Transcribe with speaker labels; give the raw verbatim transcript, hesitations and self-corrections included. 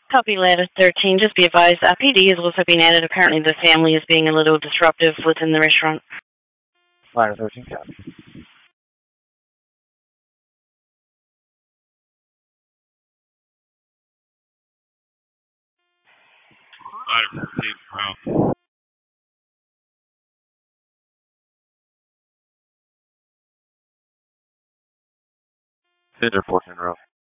Speaker 1: Copy ladder thirteen. Just be advised, uh, P D is also being added. Apparently the family is being a little disruptive within the restaurant.
Speaker 2: Ladder thirteen, copy.
Speaker 3: Ladder fourteen, round.
Speaker 2: Cinder fourteen, row.